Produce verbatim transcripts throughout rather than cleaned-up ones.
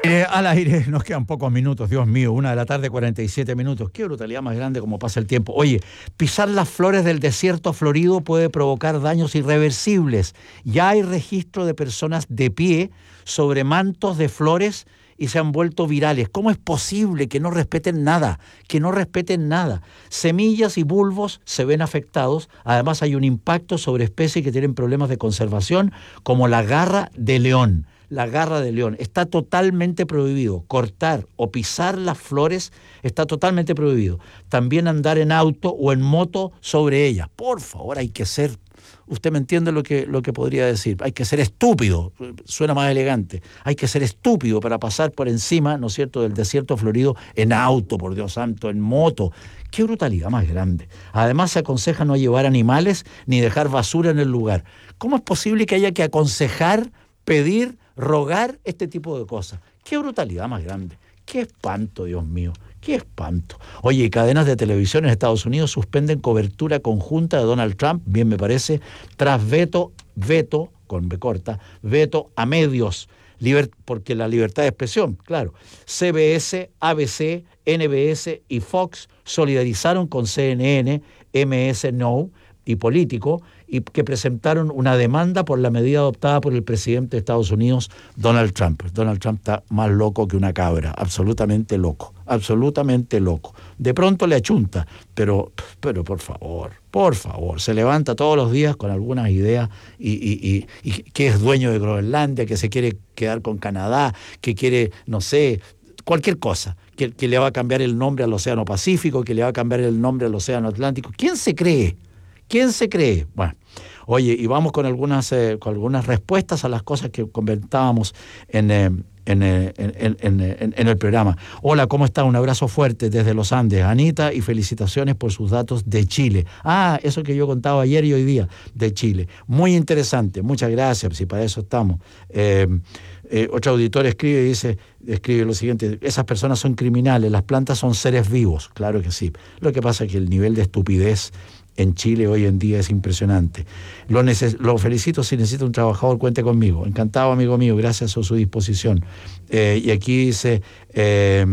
Eh, al aire, nos quedan pocos minutos, Dios mío, una de la tarde, cuarenta y siete minutos. Qué brutalidad más grande como pasa el tiempo. Oye, pisar las flores del desierto florido puede provocar daños irreversibles. Ya hay registro de personas de pie sobre mantos de flores y se han vuelto virales. ¿Cómo es posible que no respeten nada? Que no respeten nada. Semillas y bulbos se ven afectados. Además hay un impacto sobre especies que tienen problemas de conservación, como la garra de león. La garra de león. Está totalmente prohibido. Cortar o pisar las flores está totalmente prohibido. También andar en auto o en moto sobre ellas. Por favor, hay que ser... Usted me entiende lo que, lo que podría decir. Hay que ser estúpido, suena más elegante. Hay que ser estúpido para pasar por encima, ¿no es cierto?, del desierto florido en auto, por Dios santo, en moto. ¡Qué brutalidad más grande! Además, se aconseja no llevar animales ni dejar basura en el lugar. ¿Cómo es posible que haya que aconsejar, pedir, rogar este tipo de cosas? ¡Qué brutalidad más grande! ¡Qué espanto, Dios mío! ¡Qué espanto! Oye, cadenas de televisión en Estados Unidos suspenden cobertura conjunta de Donald Trump, bien me parece, tras veto, veto, con B corta, veto a medios, liber, porque la libertad de expresión, claro. C B S, A B C, N B S y Fox solidarizaron con C N N, M S No y Político, y que presentaron una demanda por la medida adoptada por el presidente de Estados Unidos, Donald Trump. Donald Trump está más loco que una cabra, absolutamente loco, absolutamente loco. De pronto le achunta, pero, pero por favor, por favor, se levanta todos los días con algunas ideas y, y, y, y que es dueño de Groenlandia, que se quiere quedar con Canadá, que quiere, no sé, cualquier cosa, que, que le va a cambiar el nombre al Océano Pacífico, que le va a cambiar el nombre al Océano Atlántico. ¿Quién se cree? ¿Quién se cree? Bueno, oye, y vamos con algunas, eh, con algunas respuestas a las cosas que comentábamos en, eh, en, eh, en, en, en, en el programa. Hola, ¿cómo está? Un abrazo fuerte desde los Andes, Anita, y felicitaciones por sus datos de Chile. Ah, eso que yo contaba ayer y hoy día, de Chile. Muy interesante, muchas gracias, si para eso estamos. Eh, eh, otro auditor escribe y dice, escribe lo siguiente: esas personas son criminales, las plantas son seres vivos. Claro que sí. Lo que pasa es que el nivel de estupidez en Chile hoy en día es impresionante. Lo, neces- lo felicito. Si necesita un trabajador, cuente conmigo. Encantado, amigo mío, gracias a su disposición. Eh, y aquí dice, eh,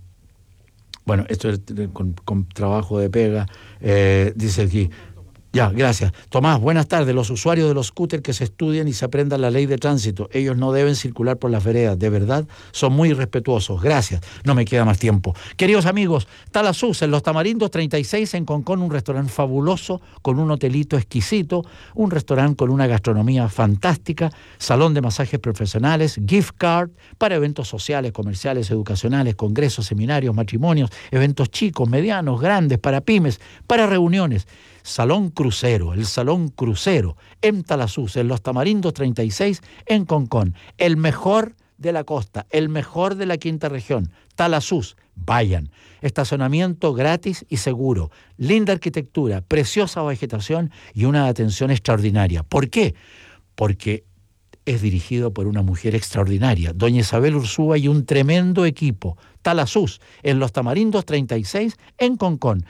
bueno, esto es con, con trabajo de pega, eh, dice aquí, ya, gracias. Tomás, buenas tardes. Los usuarios de los scooters que se estudien y se aprendan la ley de tránsito, ellos no deben circular por las veredas, de verdad, son muy irrespetuosos. Gracias, no me queda más tiempo. Queridos amigos, Talasús, en Los Tamarindos treinta y seis, en Concón, un restaurante fabuloso, con un hotelito exquisito, un restaurante con una gastronomía fantástica, salón de masajes profesionales, gift card para eventos sociales, comerciales, educacionales, congresos, seminarios, matrimonios, eventos chicos, medianos, grandes, para pymes, para reuniones. Salón Crucero, el Salón Crucero, en Talasús, en Los Tamarindos treinta y seis, en Concón. El mejor de la costa, el mejor de la quinta región. Talasús, vayan. Estacionamiento gratis y seguro. Linda arquitectura, preciosa vegetación y una atención extraordinaria. ¿Por qué? Porque es dirigido por una mujer extraordinaria, doña Isabel Ursúa, y un tremendo equipo. Talasús, en Los Tamarindos treinta y seis, en Concón.